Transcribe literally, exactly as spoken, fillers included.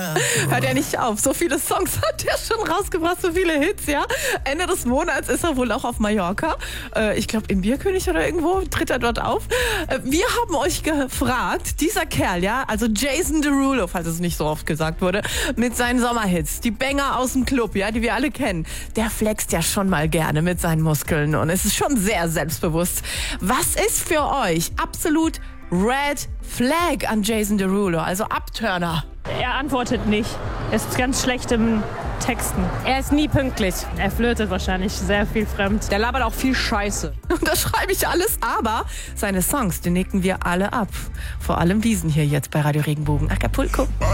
Hört ja nicht auf. So viele Songs hat er schon rausgebracht, so viele Hits, ja. Ende des Monats ist er wohl auch auf Mallorca. Äh, ich glaube im Bierkönig oder irgendwo tritt er dort auf. Äh, wir haben euch gefragt, dieser Kerl, ja, also Jason Derulo, falls es nicht so oft gesagt wurde, mit seinen Sommerhits, die Banger aus dem Club, ja, die wir alle kennen, der flext ja schon mal gerne mit seinen Muskeln und es ist schon sehr selbstbewusst. Was ist für euch absolut Red Flag an Jason Derulo, also Abturner? Er antwortet nicht. Er ist ganz schlecht im Texten. Er ist nie pünktlich. Er flirtet wahrscheinlich sehr viel fremd. Der labert auch viel Scheiße. Und das schreibe ich alles, aber seine Songs, die nicken wir alle ab. Vor allem diesen hier jetzt bei Radio Regenbogen Acapulco.